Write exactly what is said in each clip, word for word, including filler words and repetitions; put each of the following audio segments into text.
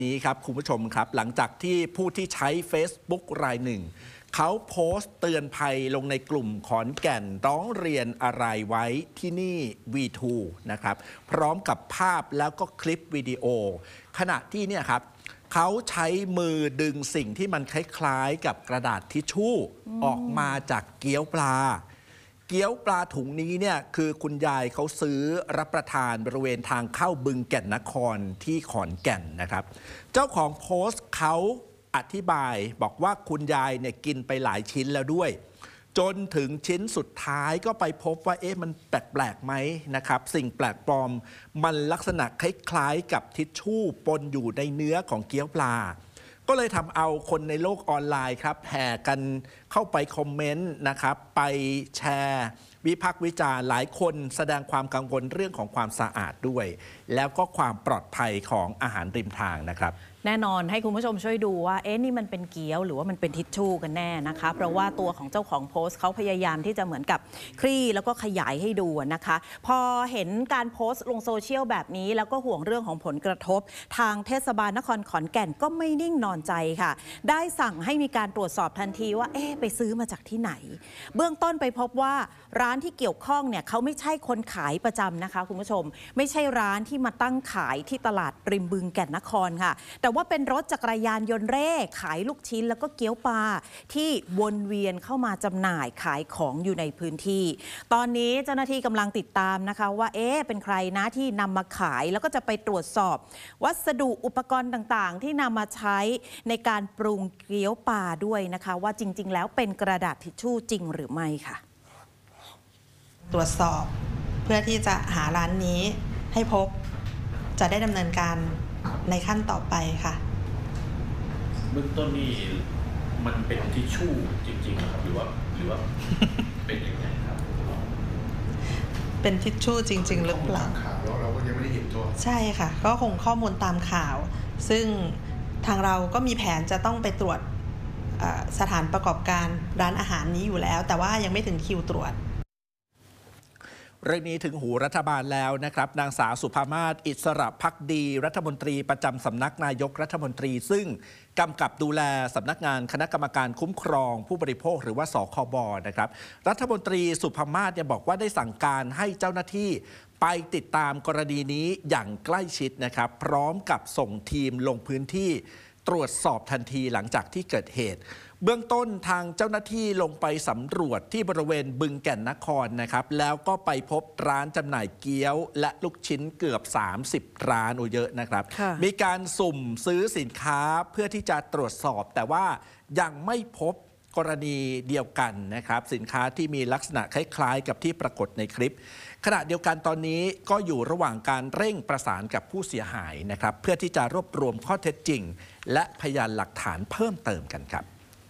นี้ครับคุณผู้ชมครับหลังจากที่ผู้ที่ใช้ Facebook รายหนึ่งเขาโพสต์เตือนภัยลงในกลุ่มขอนแก่นร้องเรียนอะไรไว้ที่นี่ วี ทู นะครับพร้อมกับภาพแล้วก็คลิปวิดีโอขณะที่เนี่ยครับเขาใช้มือดึงสิ่งที่มันคล้ายๆกับกระดาษทิชชู่ออกมาจากเกี๊ยวปลาเกี๊ยวปลาถุงนี้เนี่ยคือคุณยายเขาซื้อรับประทานบริเวณทางเข้าบึงแก่นนครที่ขอนแก่นนะครับเจ้าของโพสต์เขาอธิบายบอกว่าคุณยายเนี่ยกินไปหลายชิ้นแล้วด้วยจนถึงชิ้นสุดท้ายก็ไปพบว่าเอ๊ะมันแปลกๆไหมนะครับสิ่งแปลกปลอมมันลักษณะคล้ายๆกับทิชชู่ปนอยู่ในเนื้อของเกี๊ยวปลาก็เลยทำเอาคนในโลกออนไลน์ครับแห่กันเข้าไปคอมเมนต์นะครับไปแชร์วิพากษ์วิจารณ์หลายคนแสดงความกังวลเรื่องของความสะอาดด้วยแล้วก็ความปลอดภัยของอาหารริมทางนะครับแน่นอนให้คุณผู้ชมช่วยดูว่าเอ๊ะนี่มันเป็นเกี๊ยวหรือว่ามันเป็นทิชชู่กันแน่นะคะเพราะว่าตัวของเจ้าของโพสต์เขาพยายามที่จะเหมือนกับคลี่แล้วก็ขยายให้ดูนะคะพอเห็นการโพสต์ลงโซเชียลแบบนี้แล้วก็ห่วงเรื่องของผลกระทบทางเทศบาลนครขอนแก่นก็ไม่นิ่งนอนใจค่ะได้สั่งให้มีการตรวจสอบทันทีว่าเอ๊ะไปซื้อมาจากที่ไหนเบื้องต้นไปพบว่าร้านที่เกี่ยวข้องเนี่ยเขาไม่ใช่คนขายประจำนะคะคุณผู้ชมไม่ใช่ร้านที่มาตั้งขายที่ตลาดริมบึงแก่นนครค่ะแต่ว่าเป็นรถจักรยานยนต์เร่ขายลูกชิ้นแล้วก็เกี๊ยวปลาที่วนเวียนเข้ามาจำหน่ายขายของอยู่ในพื้นที่ตอนนี้เจ้าหน้าที่กำลังติดตามนะคะว่าเอ๊ะเป็นใครนะที่นำมาขายแล้วก็จะไปตรวจสอบวัสดุอุปกรณ์ต่างๆที่นำมาใช้ในการปรุงเกี๊ยวปลาด้วยนะคะว่าจริงๆแล้วเป็นกระดาษทิชชู่จริงหรือไม่ค่ะตรวจสอบเพื่อที่จะหาร้านนี้ให้พบจะได้ดำเนินการในขั้นต่อไปค่ะเบื้องต้นนี่มันเป็นทิชชู่จริงๆครับหรือว่าหรือว่า เป็นยังไงครับเป็นทิชชู่จริงๆหรือเปล่าข่าวแล้วเราก็ยังไม่ได้เห็นตัวใช่ค่ะก็คงข้อมูลตามข่าวซึ่งทางเราก็มีแผนจะต้องไปตรวจสถานประกอบการร้านอาหารนี้อยู่แล้วแต่ว่ายังไม่ถึงคิวตรวจเรื่องนี้ถึงหูรัฐบาลแล้วนะครับนางสาวสุภามาศอิสระภักดีรัฐมนตรีประจำสำนักนายกรัฐมนตรีซึ่งกำกับดูแลสำนักงานคณะกรรมการคุ้มครองผู้บริโภคหรือว่าสคบนะครับรัฐมนตรีสุภามาศเนี่ยบอกว่าได้สั่งการให้เจ้าหน้าที่ไปติดตามกรณีนี้อย่างใกล้ชิดนะครับพร้อมกับส่งทีมลงพื้นที่ตรวจสอบทันทีหลังจากที่เกิดเหตุเบื้องต้นทางเจ้าหน้าที่ลงไปสำรวจที่บริเวณบึงแก่นนครนะครับแล้วก็ไปพบร้านจำหน่ายเกี๊ยวและลูกชิ้นเกือบสามสิบร้านโอเยอะนะครับมีการสุ่มซื้อสินค้าเพื่อที่จะตรวจสอบแต่ว่ายังไม่พบกรณีเดียวกันนะครับสินค้าที่มีลักษณะคล้ายๆกับที่ปรากฏในคลิปขณะเดียวกันตอนนี้ก็อยู่ระหว่างการเร่งประสานกับผู้เสียหายนะครับเพื่อที่จะรวบรวมข้อเท็จจริงและพยานหลักฐานเพิ่มเติมกันครับ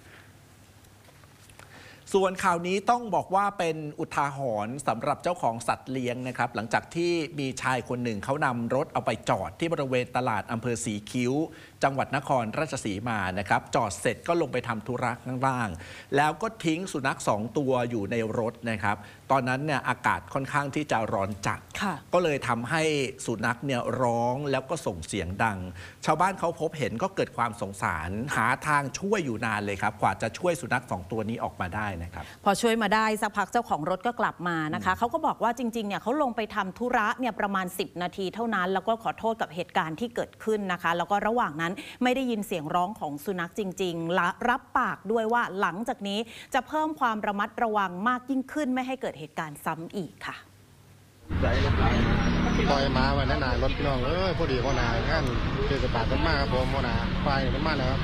ส่วนข่าวนี้ต้องบอกว่าเป็นอุทาหรณ์สำหรับเจ้าของสัตว์เลี้ยงนะครับหลังจากที่มีชายคนหนึ่งเขานำรถเอาไปจอดที่บริเวณตลาดอำเภอสีคิ้วจังหวัดนครราชสีมานะครับจอดเสร็จก็ลงไปทำธุระข้างล่างแล้วก็ทิ้งสุนัขสองตัวอยู่ในรถนะครับตอนนั้นเนี่ยอากาศค่อนข้างที่จะร้อนจัดก็เลยทำให้สุนัขเนี่ยร้องแล้วก็ส่งเสียงดังชาวบ้านเขาพบเห็นก็เกิดความสงสารหาทางช่วยอยู่นานเลยครับกว่าจะช่วยสุนัขสองตัวนี้ออกมาได้นะครับพอช่วยมาได้สักพักเจ้าของรถก็กลับมานะคะเขาก็บอกว่าจริงๆเนี่ยเขาลงไปทำธุระเนี่ยประมาณสิบนาทีเท่านั้นแล้วก็ขอโทษกับเหตุการณ์ที่เกิดขึ้นนะคะแล้วก็ระหว่างนั้นไม่ได้ยินเสียงร้องของสุนัขจริงๆและรับปากด้วยว่าหลังจากนี้จะเพิ่มความระมัดระวังมากยิ่งขึ้นไม่ให้เกิดเหตุการณ์ซ้ำอีกค่ะปล่อยมาวันนั้นนารถพี่น้องเออพอดีพ่อนางานเทศบาลกันมากครับผมพ่อนาไฟกันมากนะครับ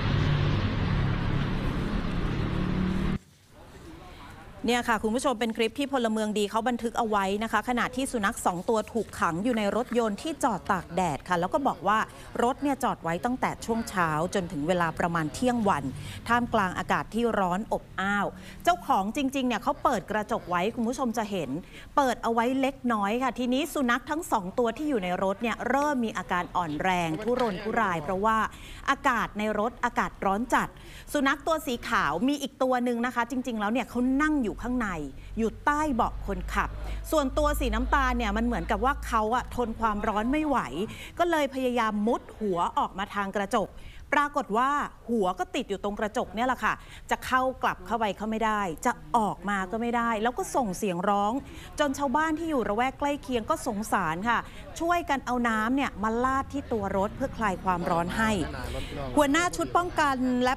เนี่ยค่ะคุณผู้ชมเป็นคลิปที่พลเมืองดีเขาบันทึกเอาไว้นะคะขณะที่สุนัขสองตัวถูกขังอยู่ในรถยนต์ที่จอดตากแดดค่ะแล้วก็บอกว่ารถเนี่ยจอดไว้ตั้งแต่ช่วงเช้าจนถึงเวลาประมาณเที่ยงวันท่ามกลางอากาศที่ร้อนอบอ้าวเจ้าของจริงๆเนี่ยเขาเปิดกระจกไว้คุณผู้ชมจะเห็นเปิดเอาไว้เล็กน้อยค่ะทีนี้สุนัขทั้งสองตัวที่อยู่ในรถเนี่ยเริ่มมีอาการอ่อนแรงทุรนทุรายเพราะว่าอากาศในรถอากาศร้อนจัดสุนัขตัวสีขาวมีอีกตัวหนึ่งนะคะจริงๆแล้วเนี่ยเขานั่งอยู่ข้างในอยู่ใต้เบาะคนขับส่วนตัวสีน้ำตาลเนี่ยมันเหมือนกับว่าเขาอะทนความร้อนไม่ไหวก็เลยพยายามมุดหัวออกมาทางกระจกปรากฏว่าหัวก็ติดอยู่ตรงกระจกเนี่ยแหละค่ะจะเข้ากลับเข้าไปเข้าไม่ได้จะออกมาก็ไม่ได้แล้วก็ส่งเสียงร้องจนชาวบ้านที่อยู่ระแวกใกล้เคียงก็สงสารค่ะช่วยกันเอาน้ำเนี่ยมาลาดที่ตัวรถเพื่อคลายความร้อนให้หัวหน้าชุดป้องกันและ